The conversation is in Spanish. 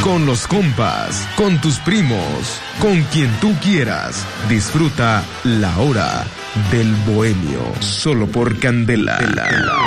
con los compas, con tus primos, con quien tú quieras. Disfruta La Hora del Bohemio, solo por Candela.